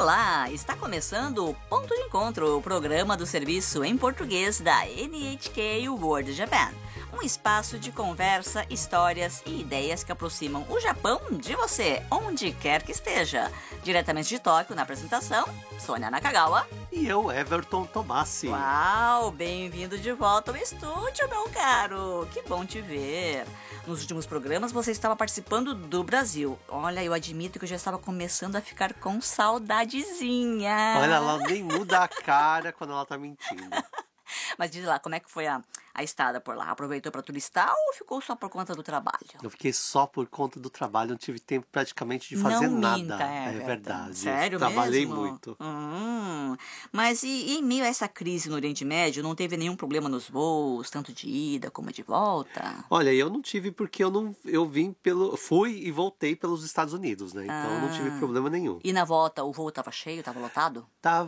Olá, está começando o Ponto de Encontro, o programa do serviço em português da NHK World Japan. Um espaço de conversa, histórias e ideias que aproximam o Japão de você, onde quer que esteja. Diretamente de Tóquio, na apresentação, Sônia Nakagawa. E eu, Everton Tomassi. Uau, bem-vindo de volta ao estúdio, meu caro. Que bom te ver. Nos últimos programas você estava participando do Brasil. Olha, eu admito que eu já estava começando a ficar com saudadezinha. Olha, ela nem muda a cara quando ela tá mentindo. Mas diz lá, como é que foi a estada por lá? Aproveitou para turistar ou ficou só por conta do trabalho? Eu fiquei só por conta do trabalho, não tive tempo praticamente de fazer não nada. Minta, é verdade. Sério Trabalhei mesmo? muito. Mas e em meio a essa crise no Oriente Médio, não teve nenhum problema nos voos, tanto de ida como de volta? Olha, eu não tive porque fui e voltei pelos Estados Unidos, né? Então não tive problema nenhum. E na volta, o voo estava cheio, estava lotado?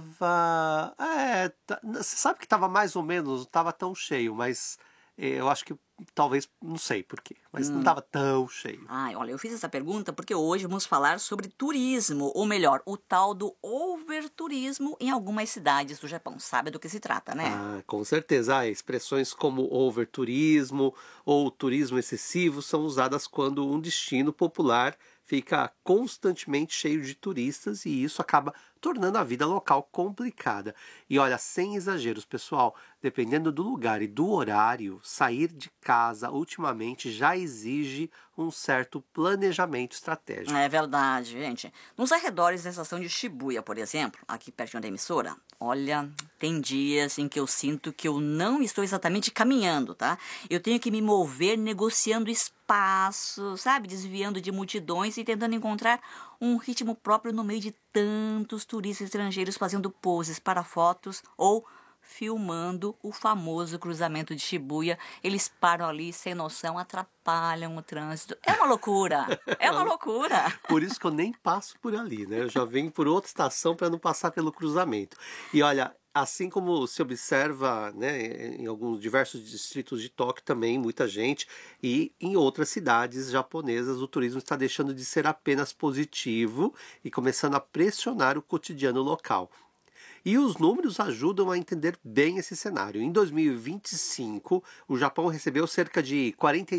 Você sabe que tava mais ou menos, não tava tão cheio, mas eu acho que talvez, não sei por quê, mas não tava tão cheio. Olha, eu fiz essa pergunta porque hoje vamos falar sobre turismo, ou melhor, o tal do overturismo em algumas cidades do Japão. Sabe do que se trata, né? Com certeza. Expressões como overturismo ou turismo excessivo são usadas quando um destino popular fica constantemente cheio de turistas e isso acaba tornando a vida local complicada. E olha, sem exageros, pessoal, dependendo do lugar e do horário, sair de casa ultimamente já exige um certo planejamento estratégico. É verdade, gente. Nos arredores da estação de Shibuya, por exemplo, aqui pertinho da emissora, olha, tem dias em que eu sinto que eu não estou exatamente caminhando, tá? Eu tenho que me mover negociando espaço, sabe? Desviando de multidões e tentando encontrar um ritmo próprio no meio de tantos turistas estrangeiros fazendo poses para fotos ou filmando o famoso cruzamento de Shibuya. Eles param ali sem noção, atrapalham o trânsito. É uma loucura, é uma loucura. Por isso que eu nem passo por ali, né? Eu já venho por outra estação para não passar pelo cruzamento. E olha, assim como se observa, né, em alguns diversos distritos de Tóquio também, muita gente, e em outras cidades japonesas o turismo está deixando de ser apenas positivo e começando a pressionar o cotidiano local. E os números ajudam a entender bem esse cenário. Em 2025, o Japão recebeu cerca de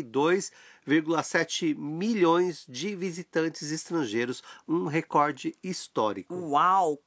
42,7 milhões de visitantes estrangeiros, um recorde histórico. Uau,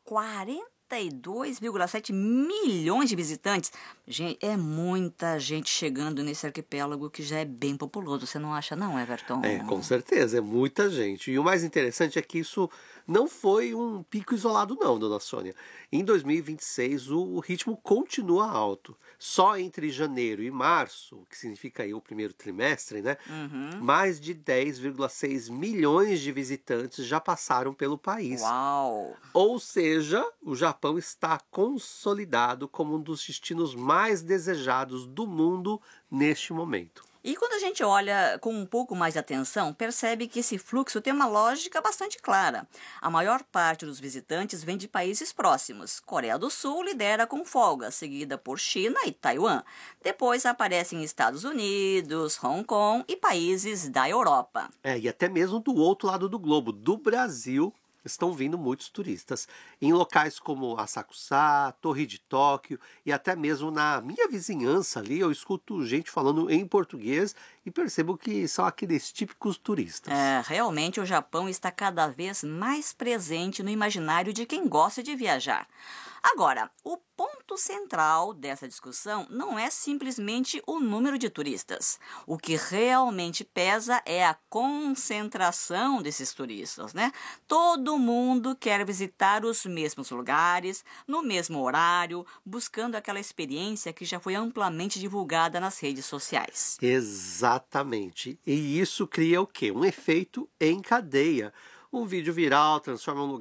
42,7 milhões de visitantes. Gente, é muita gente chegando nesse arquipélago que já é bem populoso. Você não acha não, Everton? Com certeza, é muita gente. E o mais interessante é que isso não foi um pico isolado não, dona Sônia. Em 2026, o ritmo continua alto. Só entre janeiro e março, que significa aí o primeiro trimestre, né? Mais de 10,6 milhões de visitantes já passaram pelo país. Uau! Ou seja, o Japão está consolidado como um dos destinos mais desejados do mundo neste momento. E quando a gente olha com um pouco mais de atenção, percebe que esse fluxo tem uma lógica bastante clara. A maior parte dos visitantes vem de países próximos. Coreia do Sul lidera com folga, seguida por China e Taiwan. Depois aparecem Estados Unidos, Hong Kong e países da Europa. E até mesmo do outro lado do globo, do Brasil, estão vindo muitos turistas. Em locais como Asakusa, Torre de Tóquio e até mesmo na minha vizinhança ali, eu escuto gente falando em português e percebo que são aqueles típicos turistas. Realmente o Japão está cada vez mais presente no imaginário de quem gosta de viajar. Agora, o ponto central dessa discussão não é simplesmente o número de turistas. O que realmente pesa é a concentração desses turistas, né? Todo mundo quer visitar os mesmos lugares, no mesmo horário, buscando aquela experiência que já foi amplamente divulgada nas redes sociais. Exatamente. E isso cria o quê? Um efeito em cadeia. Um vídeo viral transforma um lugar